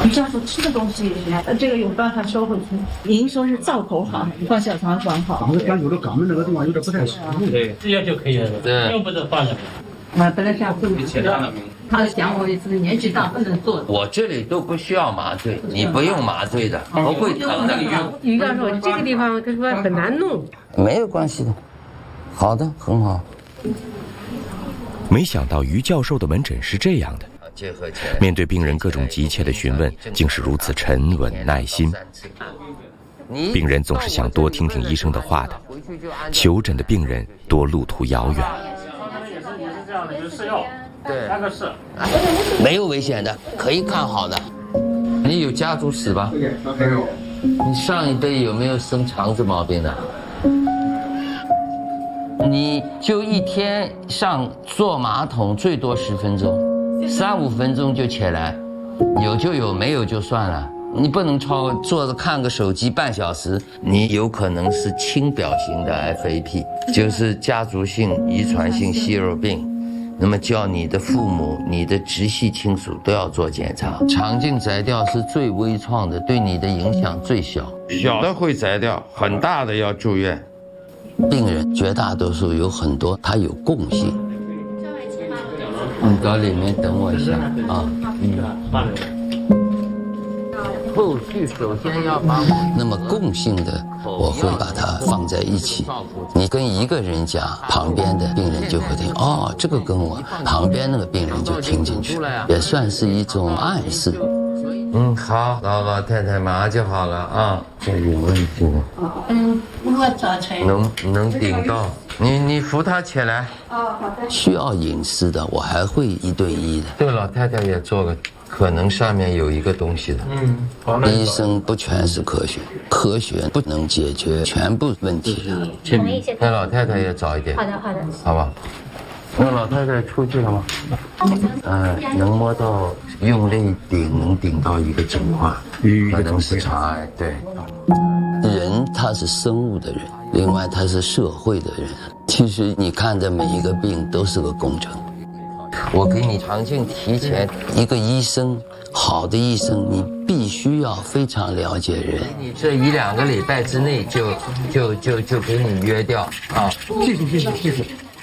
这样说吃的东西，这个有办法收回去。您说是灶口好，放小肠管好。 感觉到肛门那个地方有点不太舒服。 对，这样就可以了。对，用不着放下去。 本来想做他讲我是年纪大不能做。 我这里都不需要麻醉，你不用麻醉的，不会疼的。 于教授，这个地方他说很难弄。 没有关系的，好的，很好。 没想到于教授的门诊是这样的，面对病人各种急切的询问，竟是如此沉稳耐心。病人总是想多听听医生的话的，求诊的病人多路途遥远。 对，没有危险的，可以看好的。你有家族史吧？没有。你上一辈有没有生肠子毛病的？你就一天上坐马桶最多10分钟，3-5分钟就起来，有就有，没有就算了。你不能超坐着看个手机半小时，你有可能是轻表型的 FAP， 就是家族性遗传性息肉病。那么叫你的父母、你的直系亲属都要做检查。肠镜摘掉是最微创的，对你的影响最小。小的会摘掉，很大的要住院。病人绝大多数有很多，它有共性。你到里面等我一下啊。后续首先要把那么共性的，我会把它放在一起。你跟一个人讲，旁边的病人就会听，哦，这个跟我旁边那个病人就听进去，也算是一种暗示。好，老太太马上就好了啊。这有问题的。 我早晨能顶到你扶他起来。 好的。 需要隐私的，我还会1对1的。这个老太太也做个。可能上面有一个东西的。医生不全是科学，科学不能解决全部问题的。那老太太也早一点。 好的， 好吧。那老太太出去了吗？能摸到，用力顶能顶到一个整块，可能是肠癌。对，人他是生物的人，另外他是社会的人。其实你看的每一个病都是个工程。我给你肠镜提前，一个医生，好的医生，你必须要非常了解人。你这1-2个礼拜之内就给你约掉啊！谢谢。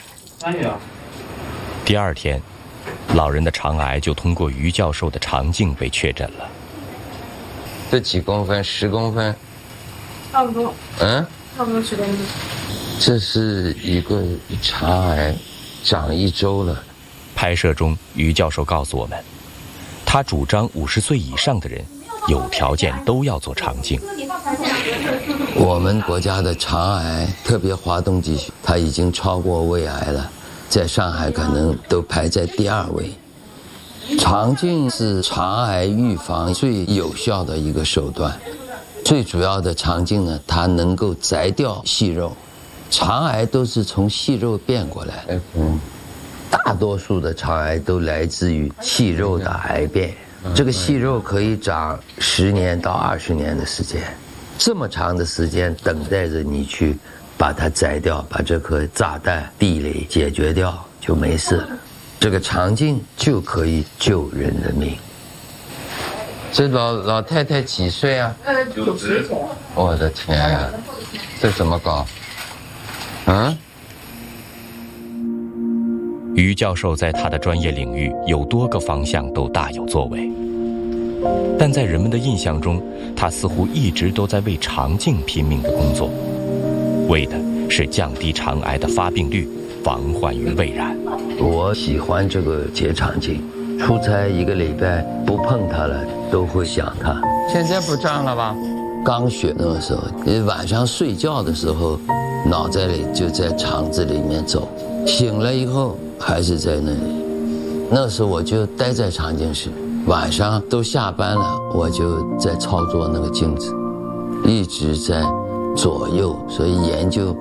第2天，老人的肠癌就通过于教授的肠镜被确诊了。 这几公分？10公分？ 差不多。差不多10公分。 这是一个肠癌，长1周了。 拍摄中，于教授告诉我们，他主张50岁以上的人有条件都要做肠镜。 我们国家的肠癌，特别华东地区，它已经超过胃癌了，在上海可能都排在第2位。肠镜是肠癌预防最有效的一个手段。最主要的肠镜呢，它能够摘掉息肉，肠癌都是从息肉变过来的。大多数的肠癌都来自于息肉的癌变，这个息肉可以长10年到20年的时间，这么长的时间等待着你去把它摘掉，把这颗炸弹地雷解决掉就没事了。这个肠镜就可以救人的命。这老太太几岁啊？90。我的天啊，这怎么搞？ 于教授在他的专业领域有多个方向都大有作为，但在人们的印象中，他似乎一直都在为肠镜拼命的工作，为的是降低肠癌的发病率，防患于未然。 我喜欢这个结肠镜，出差1个礼拜不碰它了都会想它。现在不胀了吧？刚学那个时候，晚上睡觉的时候，脑袋里就在肠子里面走，醒了以后还是在那里。那时候我就待在肠镜室，晚上都下班了，我就在操作那个镜子，一直在左右，所以研究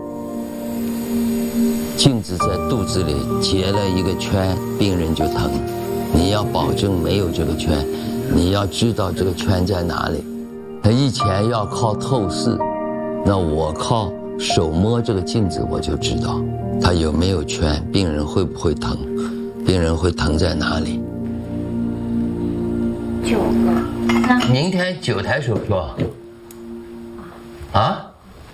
镜子在肚子里结了一个圈，病人就疼。你要保证没有这个圈，你要知道这个圈在哪里。他以前要靠透视，那我靠手摸这个镜子，我就知道它有没有圈，病人会不会疼，病人会疼在哪里。 9个， 明天9台手术啊？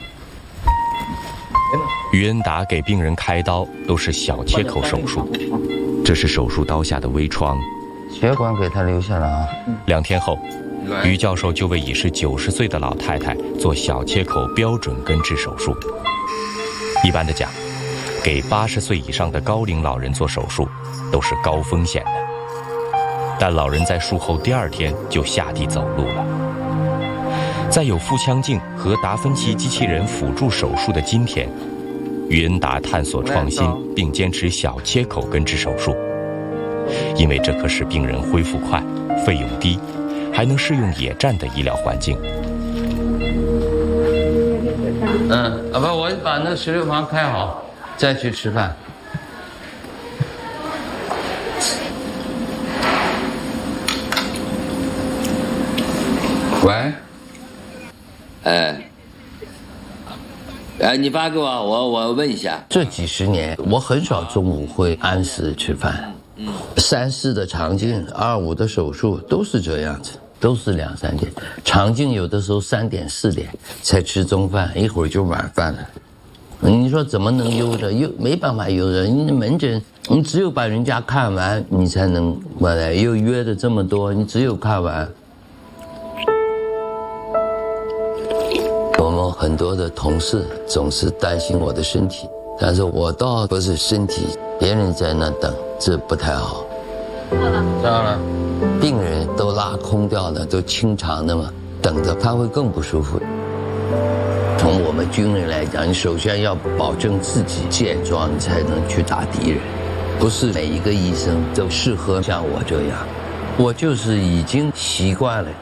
于恩达给病人开刀都是小切口手术，这是手术刀下的微创。 血管给他留下了啊。 2天后，于教授就为已是90岁的老太太做小切口标准根治手术。一般的讲，给80岁以上的高龄老人做手术都是高风险的，但老人在术后第2天就下地走路了。在有腹腔镜和达芬奇机器人辅助手术的今天，于恩达探索创新，并坚持小切口根治手术，因为这可使病人恢复快、费用低，还能适用野战的医疗环境。 我把那16房开好，再去吃饭。喂。你发给我问一下。这几十年，我很少中午会按时吃饭。3、4的肠镜，2、5的手术都是这样子，都是2、3点。肠镜有的时候3点、4点才吃中饭，一会儿就晚饭了。你说怎么能悠着？没办法悠着。你门诊，你只有把人家看完，你才能过来。又约的这么多，你只有看完。我们很多的同事总是担心我的身体，但是我倒不是身体，别人在那等，这不太好。当然，病人都拉空调的，都清肠的嘛，等着他会更不舒服。从我们军人来讲，你首先要保证自己健壮，你才能去打敌人。不是每一个医生都适合像我这样，我就是已经习惯了。